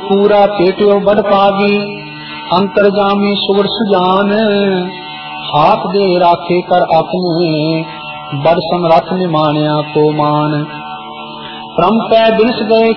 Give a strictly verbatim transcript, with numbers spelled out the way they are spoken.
पूरा पेटियो बड़ पागी, अंतर्जामी सुर सुजान, हाथ दे राखे कर अपने, बड़ समरथ निमाणिया को मान। परम पै बिनस गए